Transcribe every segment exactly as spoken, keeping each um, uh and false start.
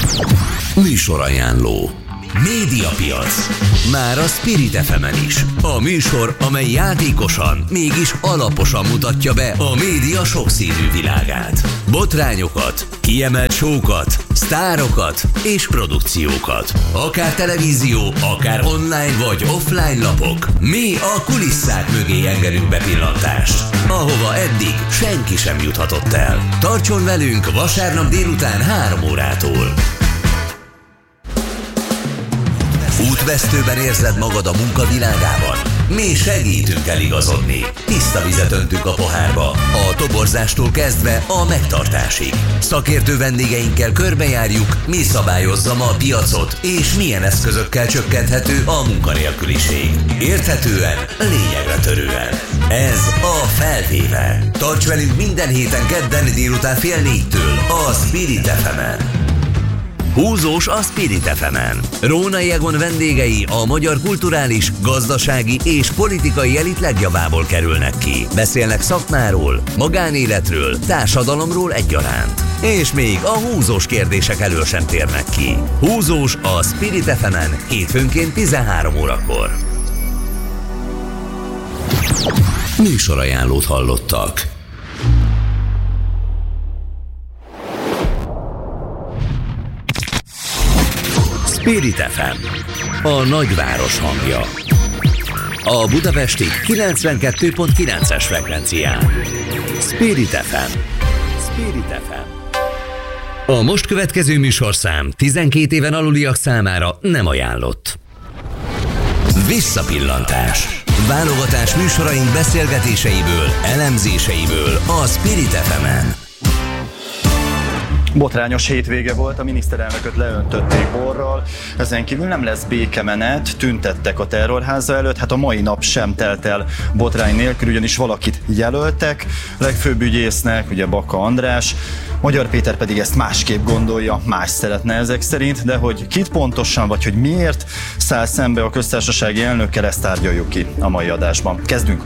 Műsorajánló. Médiapiac. Már a Spirit ef emen is. A műsor, amely játékosan, mégis alaposan mutatja be a média sokszínű világát. Botrányokat, kiemelt show-kat, sztárokat és produkciókat. Akár televízió, akár online vagy offline lapok. Mi a kulisszák mögé engedünk bepillantást, ahova eddig senki sem juthatott el. Tartson velünk vasárnap délután három órától. Útvesztőben érzed magad a munkavilágában? Mi segítünk eligazodni. Tiszta vizet öntünk a pohárba, a toborzástól kezdve a megtartásig. Szakértő vendégeinkkel körbejárjuk, mi szabályozza ma a piacot, és milyen eszközökkel csökkenthető a munkanélküliség. Érthetően, lényegre törően. Ez a Felvéve. Tarts velünk minden héten kedden délután fél négytől a Spirit ef emen. Húzós a Spirit ef emen. Rónai Egon vendégei a magyar kulturális, gazdasági és politikai elit legjavából kerülnek ki. Beszélnek szakmáról, magánéletről, társadalomról egyaránt. És még a húzós kérdések elől sem térnek ki. Húzós a Spirit ef emen hétfőnként tizenhárom órakor. Műsorajánlót hallottak. Spirit ef em, a nagyváros hangja. A budapesti kilencvenkettő pont kilences frekvencián. Spirit ef em. Spirit ef em. A most következő műsorszám tizenkét éven aluliak számára nem ajánlott. Visszapillantás. Válogatás műsoraink beszélgetéseiből, elemzéseiből a Spirit ef emen. Botrányos hétvége volt, a miniszterelnököt leöntötték borral, ezen kívül nem lesz békemenet, tüntettek a terrorháza előtt, hát a mai nap sem telt el botrány nélkül, ugyanis valakit jelöltek, legfőbb ügyésznek, ugye Baka András, Magyar Péter pedig ezt másképp gondolja, más szeretne ezek szerint, de hogy kit pontosan, vagy hogy miért száll szembe a köztársasági elnökkel, ezt tárgyaljuk ki a mai adásban. Kezdünk!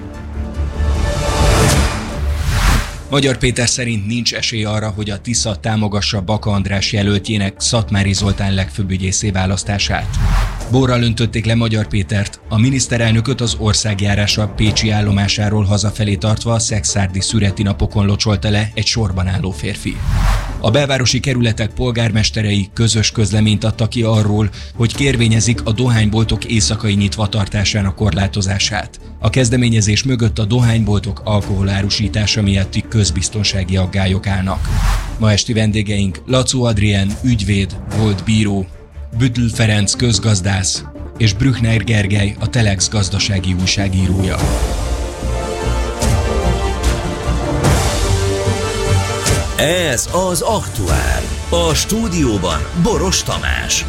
Magyar Péter szerint nincs esély arra, hogy a Tisza támogassa Baka András jelöltjének, Szatmári Zoltán legfőbb ügyészé választását. Borral öntötték le Magyar Pétert, a miniszterelnököt az országjárása pécsi állomásáról hazafelé tartva a szekszárdi szüreti napokon locsolta le egy sorban álló férfi. A belvárosi kerületek polgármesterei közös közleményt adtak ki arról, hogy kérvényezik a dohányboltok éjszakai nyitvatartásának korlátozását. A kezdeményezés mögött a dohányboltok alkoholárusítása miatti közbiztonsági aggályok állnak. Ma esti vendégeink Lacó Adrien, ügyvéd, volt bíró, Bütl Ferenc közgazdász és Brückner Gergely, a Telex gazdasági újságírója. Ez az Aktuál. A stúdióban Boros Tamás.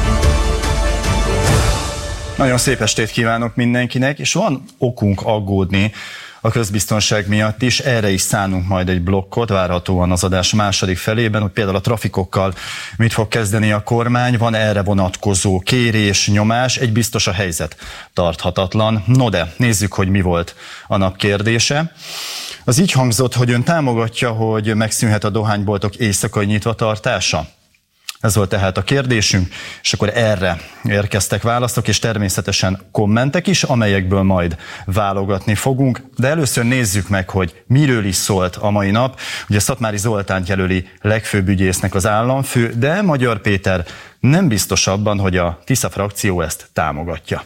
Nagyon szép estét kívánok mindenkinek, és van okunk aggódni a közbiztonság miatt is, erre is szánunk majd egy blokkot, várhatóan az adás második felében, hogy például a trafikokkal mit fog kezdeni a kormány, van erre vonatkozó kérés, nyomás, egy biztos a helyzet tarthatatlan. No de, nézzük, hogy mi volt a nap kérdése. Az így hangzott, hogy ön támogatja, hogy megszűnhet a dohányboltok éjszakai nyitvatartása? Ez volt tehát a kérdésünk, és akkor erre érkeztek válaszok, és természetesen kommentek is, amelyekből majd válogatni fogunk. De először nézzük meg, hogy miről is szólt a mai nap. Ugye Szatmári Zoltánt jelöli legfőbb ügyésznek az államfő, de Magyar Péter nem biztos abban, hogy a Tisza frakció ezt támogatja.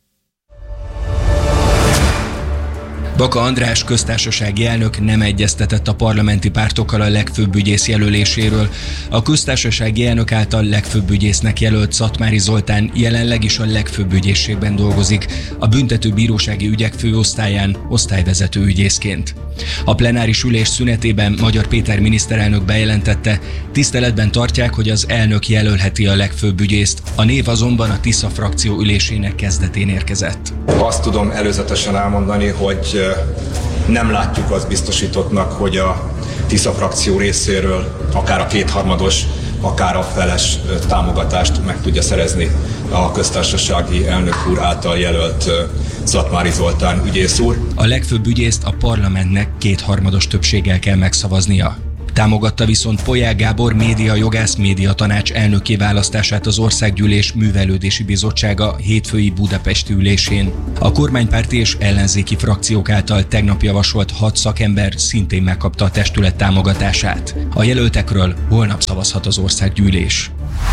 Baka András köztársasági elnök nem egyeztetett a parlamenti pártokkal a legfőbb ügyész jelöléséről. A köztársasági elnök által legfőbb ügyésznek jelölt Szatmári Zoltán jelenleg is a legfőbb ügyészségben dolgozik, a büntetőbírósági ügyek főosztályán osztályvezető ügyészként. A plenáris ülés szünetében Magyar Péter miniszterelnök bejelentette, tiszteletben tartják, hogy az elnök jelölheti a legfőbb ügyészt, a név azonban a Tisza frakció ülésének kezdetén érkezett. Azt tudom előzetesen elmondani, hogy nem látjuk azt biztosítottnak, hogy a Tisza frakció részéről akár a kétharmados, akár a feles támogatást meg tudja szerezni a köztársasági elnök úr által jelölt Szatmári Zoltán ügyész úr. A legfőbb ügyészt a parlamentnek kétharmados többséggel kell megszavaznia. Támogatta viszont Polyák Gábor média jogász média tanács elnökké választását az Országgyűlés Művelődési Bizottsága hétfői budapesti ülésén. A kormánypárti és ellenzéki frakciók által tegnap javasolt hat szakember szintén megkapta a testület támogatását. A jelöltekről holnap szavazhat az Országgyűlés.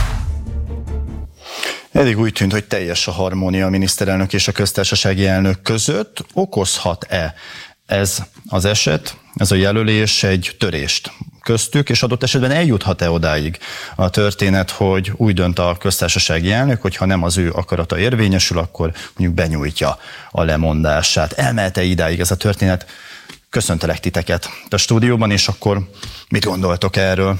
Eddig úgy tűnt, hogy teljes a harmónia a miniszterelnök és a köztársasági elnök között. Okozhat-e ez az eset, ez a jelölés egy törést köztük, és adott esetben eljuthat-e odáig a történet, hogy úgy dönt a köztársasági elnök, hogy ha nem az ő akarata érvényesül, akkor mondjuk benyújtja a lemondását. Elmehet-e idáig ez a történet? Köszöntelek titeket a stúdióban, és akkor mit gondoltok erről?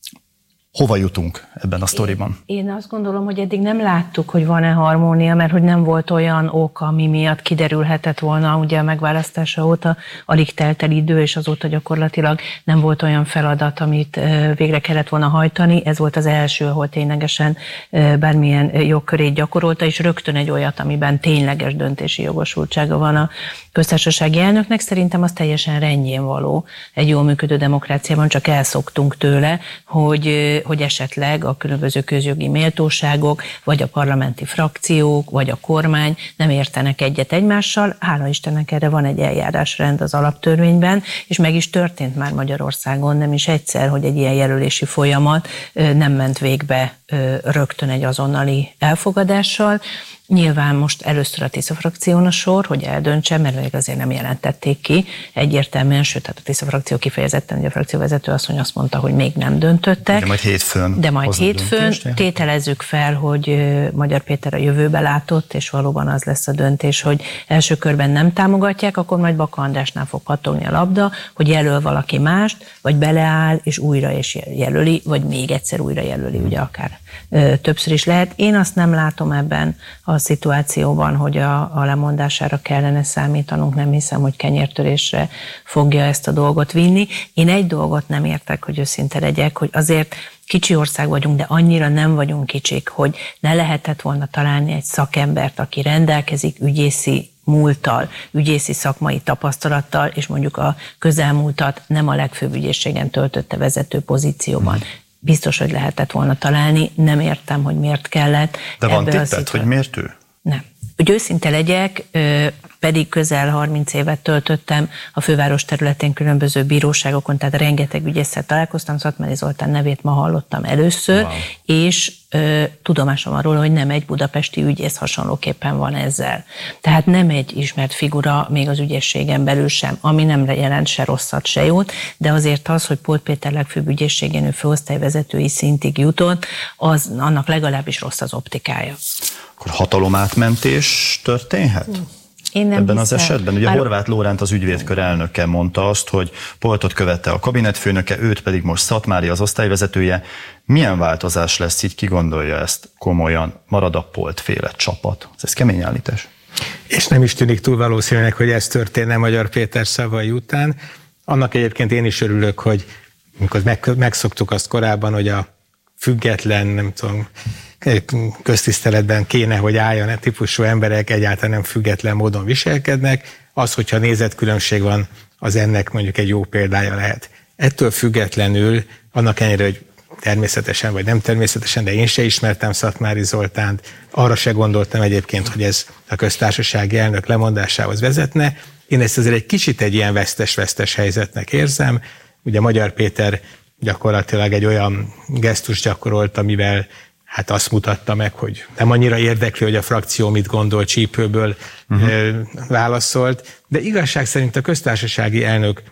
Hova jutunk ebben a sztoriban? Én, én azt gondolom, hogy eddig nem láttuk, hogy van-e harmónia, mert hogy nem volt olyan ok, ami miatt kiderülhetett volna, ugye a megválasztása óta alig telt el idő, és azóta gyakorlatilag nem volt olyan feladat, amit végre kellett volna hajtani. Ez volt az első, ahol ténylegesen bármilyen jogkörét gyakorolta, és rögtön egy olyat, amiben tényleges döntési jogosultsága van a köztársasági elnöknek. Szerintem az teljesen rendjén való egy jól működő demokráciában, csak elszoktunk tőle, hogy hogy esetleg a különböző közjogi méltóságok, vagy a parlamenti frakciók, vagy a kormány nem értenek egyet egymással. Hála Istennek erre van egy eljárásrend az alaptörvényben, és meg is történt már Magyarországon nem is egyszer, hogy egy ilyen jelölési folyamat nem ment végbe rögtön egy azonnali elfogadással. Nyilván most először a Tisza frakción a sor, hogy eldöntse, mert még azért nem jelentették ki egyértelműen, sőt, tehát a Tisza frakció kifejezetten, hogy a frakcióvezető asszony azt mondta, hogy még nem döntöttek. De majd hétfőn. De majd hétfőn tételezzük fel, hogy Magyar Péter a jövőbe látott, és valóban az lesz a döntés, hogy első körben nem támogatják, akkor majd Baka Andrásnál fog pattogni a labda, hogy jelöl valaki mást, vagy beleáll, és újra is jelöli, vagy még egyszer újra jelöli, ugye akár többször is lehet. Én azt nem látom ebben a szituációban, hogy a, a lemondására kellene számítanunk, nem hiszem, hogy kenyértörésre fogja ezt a dolgot vinni. Én egy dolgot nem értek, hogy őszinte legyek, hogy azért kicsi ország vagyunk, de annyira nem vagyunk kicsik, hogy ne lehetett volna találni egy szakembert, aki rendelkezik ügyészi múlttal, ügyészi szakmai tapasztalattal, és mondjuk a közelmúltat nem a legfőbb ügyészségen töltötte vezető pozícióban. Hmm. Biztos, hogy lehetett volna találni, nem értem, hogy miért kellett. De van tittet, hogy miért ő? Nem. Hogy őszinte legyek, pedig közel harminc évet töltöttem a főváros területén különböző bíróságokon, tehát rengeteg ügyésszel találkoztam, Szatmári Zoltán nevét ma hallottam először, wow. és ö, tudomásom arról, hogy nem egy budapesti ügyész hasonlóképpen van ezzel. Tehát nem egy ismert figura, még az ügyészségen belül sem, ami nem jelent se rosszat, se jót, de azért az, hogy Polt Péter legfőbb ügyészségén ő főosztályvezetői szintig jutott, az annak legalábbis rossz az optikája. Akkor hatalomátmentés történhet? Hmm. Én nem Ebben hiszem. Az esetben? Ugye Már... Horváth Lóránt az ügyvédkör elnöke mondta azt, hogy Poltot követte a kabinetfőnöke, őt pedig most Szatmári az osztályvezetője. Milyen változás lesz így, ki gondolja ezt komolyan? Marad a Polt-féle csapat? Ez kemény állítás. És nem is tűnik túl valószínűleg, hogy ez történne Magyar Péter szavai után. Annak egyébként én is örülök, hogy amikor megszoktuk azt korábban, hogy a független, nem tudom, köztiszteletben kéne, hogy álljon e típusú emberek, egyáltalán nem független módon viselkednek. Az, hogyha nézetkülönbség van, az ennek mondjuk egy jó példája lehet. Ettől függetlenül, annak ellenére, hogy természetesen vagy nem természetesen, de én se ismertem Szatmári Zoltánt, arra se gondoltam egyébként, hogy ez a köztársasági elnök lemondásához vezetne. Én ezt azért egy kicsit egy ilyen vesztes-vesztes helyzetnek érzem. Ugye Magyar Péter gyakorlatilag egy olyan gesztus gyakorolt, amivel hát azt mutatta meg, hogy nem annyira érdekli, hogy a frakció mit gondol, csípőből uh-huh. válaszolt, de igazság szerint a köztársasági elnök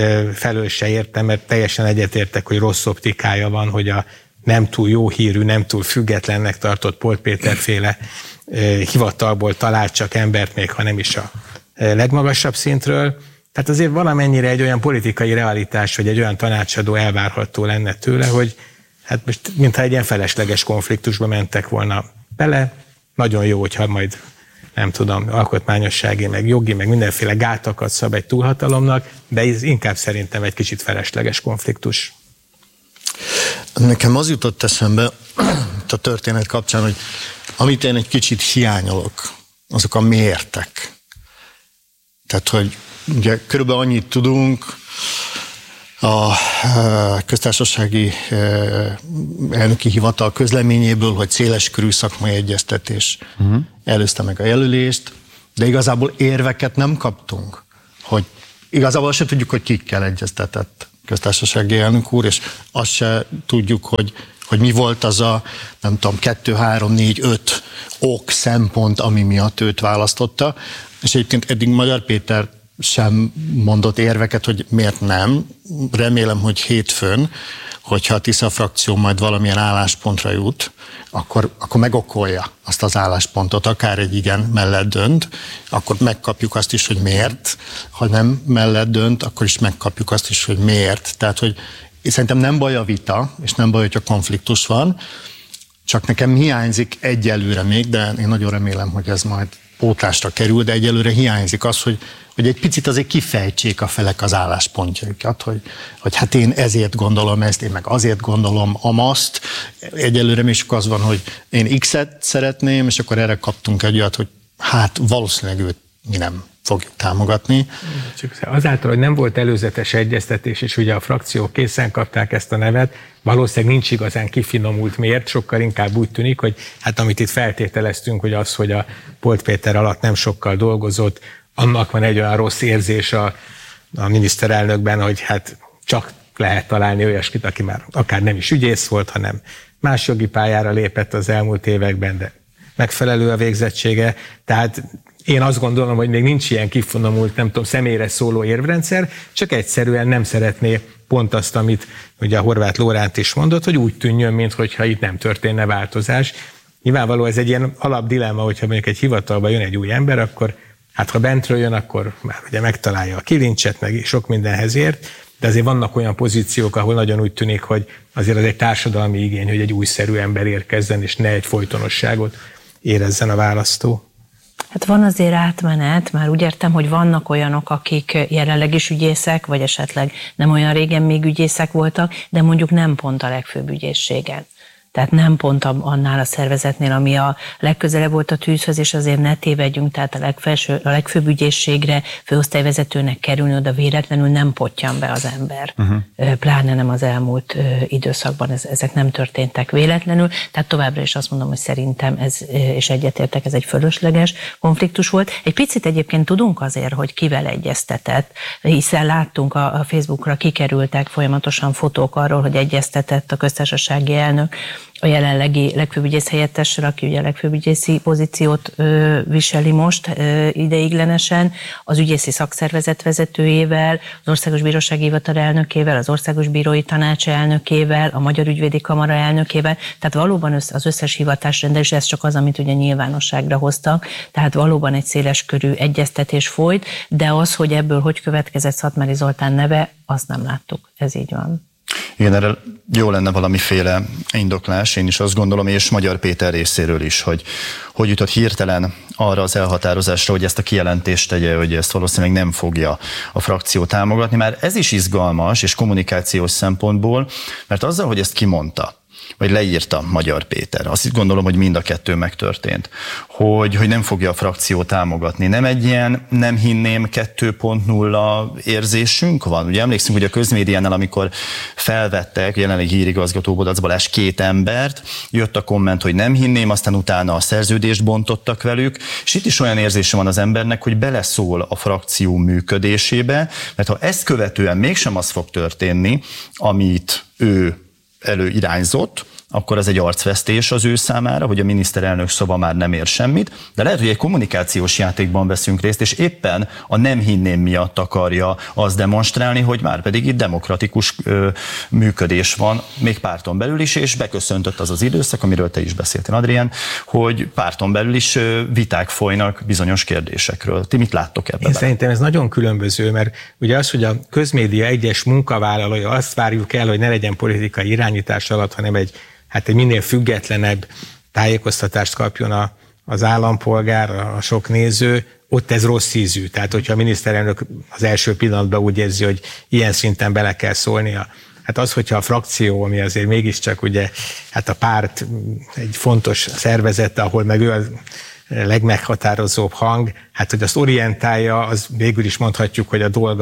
felől se értem, mert teljesen egyetértek, hogy rossz optikája van, hogy a nem túl jó hírű, nem túl függetlennek tartott Polt Péter-féle hivatalból talált csak embert, még ha nem is a legmagasabb szintről. Tehát azért valamennyire egy olyan politikai realitás, vagy egy olyan tanácsadó elvárható lenne tőle, hogy hát most mintha egy ilyen felesleges konfliktusba mentek volna bele. Nagyon jó, hogyha majd nem tudom, alkotmányossági, meg jogi, meg mindenféle gátakat szab egy túlhatalomnak, de ez inkább szerintem egy kicsit felesleges konfliktus. Nekem az jutott eszembe a történet kapcsán, hogy amit én egy kicsit hiányolok, azok a miértek. Tehát, hogy ugye körülbelül annyit tudunk, a köztársasági elnöki hivatal közleményéből, hogy széleskörű szakmai egyeztetés uh-huh. előzte meg a jelölést, de igazából érveket nem kaptunk, hogy igazából azt se tudjuk, hogy kikkel egyeztetett köztársasági elnök úr, és azt se tudjuk, hogy, hogy mi volt az a, nem tudom, kettő, három, négy, öt ok, szempont, ami miatt őt választotta, és egyébként eddig Magyar Péter sem mondott érveket, hogy miért nem. Remélem, hogy hétfőn, hogyha a Tisza frakció majd valamilyen álláspontra jut, akkor, akkor megokolja azt az álláspontot, akár egy igen mellett dönt, akkor megkapjuk azt is, hogy miért. Ha nem mellett dönt, akkor is megkapjuk azt is, hogy miért. Tehát, hogy szerintem nem baj a vita, és nem baj, hogyha konfliktus van, csak nekem hiányzik egyelőre még, de én nagyon remélem, hogy ez majd pótlásra kerül, de egyelőre hiányzik az, hogy, hogy egy picit azért kifejtsék a felek az álláspontjaikat, hogy, hogy hát én ezért gondolom ezt, én meg azért gondolom amazt. Egyelőre még csak az van, hogy én X-et szeretném, és akkor erre kaptunk egy olyat, hogy hát valószínűleg őt mi nem fogjuk támogatni. Csak azáltal, hogy nem volt előzetes egyeztetés, és ugye a frakciók készen kapták ezt a nevet, valószínűleg nincs igazán kifinomult miért, sokkal inkább úgy tűnik, hogy hát amit itt feltételeztünk, hogy az, hogy a Polt Péter alatt nem sokkal dolgozott, annak van egy olyan rossz érzés a, a miniszterelnökben, hogy hát csak lehet találni olyasmit, aki már akár nem is ügyész volt, hanem más jogi pályára lépett az elmúlt években, de megfelelő a végzettsége. Tehát én azt gondolom, hogy még nincs ilyen kifinomult, nem tudom, személyre szóló érvrendszer, csak egyszerűen nem szeretné pont azt, amit ugye a Horváth Lóránt is mondott, hogy úgy tűnjön, mintha itt nem történne változás. Nyilvánvaló ez egy ilyen alapdilemma, hogyha mondjuk egy hivatalba jön egy új ember, akkor hát ha bentről jön, akkor már ugye megtalálja a kilincset, meg sok mindenhez ért, de azért vannak olyan pozíciók, ahol nagyon úgy tűnik, hogy azért az egy társadalmi igény, hogy egy újszerű ember érkezzen, és ne egy folytonosságot érezzen a választó. Hát van azért átmenet, már úgy értem, hogy vannak olyanok, akik jelenleg is ügyészek, vagy esetleg nem olyan régen még ügyészek voltak, de mondjuk nem pont a legfőbb ügyészségen. Tehát nem pont annál a szervezetnél, ami a legközelebb volt a tűzhöz, és azért ne tévedjünk, tehát a, legfelső, a legfőbb ügyészségre főosztályvezetőnek kerülni, oda véletlenül nem pottyan be az ember. Uh-huh. Pláne nem az elmúlt időszakban, ez, ezek nem történtek véletlenül, tehát továbbra is azt mondom, hogy szerintem ez, és egyetértek, ez egy fölösleges konfliktus volt. Egy picit egyébként tudunk azért, hogy kivel egyeztetett, hiszen láttunk a, a Facebookra, kikerültek folyamatosan fotók arról, hogy egyeztetett a köztársasági elnök a jelenlegi legfőbb ügyész helyettessel, aki ugye a legfőbb ügyészi pozíciót ö, viseli most ö, ideiglenesen, az ügyészi szakszervezet vezetőjével, az Országos Bírósági Hivatal elnökével, az Országos Bírói Tanács elnökével, a Magyar Ügyvédi Kamara elnökével, tehát valóban az összes hivatásrendelés, ez csak az, amit ugye nyilvánosságra hoztak, tehát valóban egy széles körű egyeztetés folyt, de az, hogy ebből hogy következett Szatmári Zoltán neve, azt nem láttuk, ez így van. Igen, erre jó lenne valamiféle indoklás, én is azt gondolom, és Magyar Péter részéről is, hogy hogy jutott hirtelen arra az elhatározásra, hogy ezt a kijelentést tegye, hogy ezt valószínűleg nem fogja a frakció támogatni. Már ez is izgalmas, és kommunikációs szempontból, mert azzal, hogy ezt kimondta, vagy leírta Magyar Péter. Azt itt gondolom, hogy mind a kettő megtörtént, hogy, hogy nem fogja a frakció támogatni. Nem egy ilyen nem hinném kettő pont nulla érzésünk van. Ugye emlékszünk, hogy a közmédiánál, amikor felvettek jelenleg hírigazgató Bodac Balázs két embert, jött a komment, hogy nem hinném, aztán utána a szerződést bontottak velük, és itt is olyan érzése van az embernek, hogy beleszól a frakció működésébe, mert ha ezt követően mégsem az fog történni, amit ő előirányzott, akkor ez egy arcvesztés az ő számára, hogy a miniszterelnök szava már nem ér semmit, de lehet, hogy egy kommunikációs játékban veszünk részt, és éppen a nem hinném miatt akarja azt demonstrálni, hogy már pedig itt demokratikus ö, működés van, még párton belül is, és beköszöntött az az időszak, amiről te is beszéltél, Adrián, hogy párton belül is ö, viták folynak bizonyos kérdésekről. Ti mit láttok ebben? Én szerintem ez nagyon különböző, mert ugye az, hogy a közmédia egyes munkavállalója azt várjuk el, hogy ne legyen politikai irányítás alatt, hanem egy hát egy minél függetlenebb tájékoztatást kapjon a, az állampolgár, a sok néző, ott ez rossz ízű. Tehát, hogyha a miniszterelnök az első pillanatban úgy érzi, hogy ilyen szinten bele kell szólnia. Hát az, hogyha a frakció, ami azért mégiscsak ugye, hát a párt egy fontos szervezete, ahol meg ő a legmeghatározóbb hang, hát hogy azt orientálja, az végül is mondhatjuk, hogy a dolga,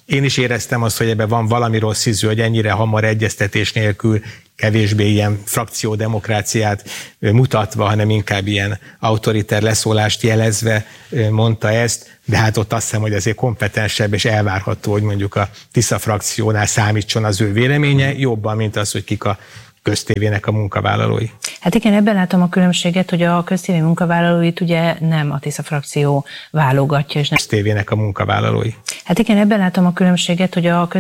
Én is éreztem azt, hogy ebben van valami rossz ízű, hogy ennyire hamar egyeztetés nélkül, kevésbé ilyen frakciódemokráciát mutatva, hanem inkább ilyen autoriter leszólást jelezve mondta ezt, de hát ott azt hiszem, hogy azért kompetensebb és elvárható, hogy mondjuk a Tisza frakciónál számítson az ő véleménye, jobban, mint az, hogy kik a köztévének a munkavállalói. Hát igen, ebben látom a különbséget, hogy a köztévé munkavállalóit ugye nem a Tisza frakció válogatja. És nem köztévének a munkavállalói. Hát igen, ebben látom a különbséget, hogy a